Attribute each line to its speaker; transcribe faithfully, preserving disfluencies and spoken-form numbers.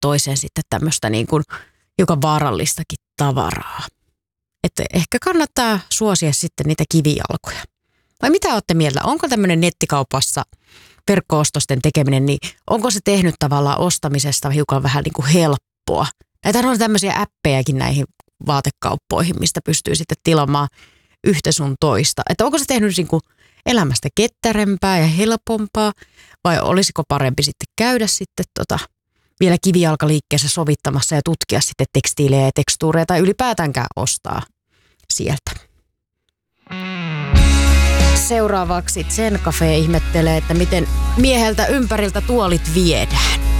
Speaker 1: toiseen sitten tämmöistä niin kuin, joka vaarallistakin tavaraa. Että ehkä kannattaa suosia sitten niitä kivijalkoja. Vai mitä olette mieltä? Onko tämmöinen nettikaupassa verkko-ostosten tekeminen, niin onko se tehnyt tavallaan ostamisesta hiukan vähän niin kuin helppoa? Näitä on tämmöisiä appejakin näihin vaatekauppoihin, mistä pystyy sitten tilaamaan yhtä sun toista. Että onko se tehnyt niin kuin elämästä ketterempää ja helpompaa vai olisiko parempi sitten käydä sitten tota vielä kivijalkaliikkeessä sovittamassa ja tutkia sitten tekstiilejä ja tekstuureja tai ylipäätäänkään ostaa sieltä. Seuraavaksi Zen Cafe ihmettelee, että miten mieheltä ympäriltä tuolit viedään.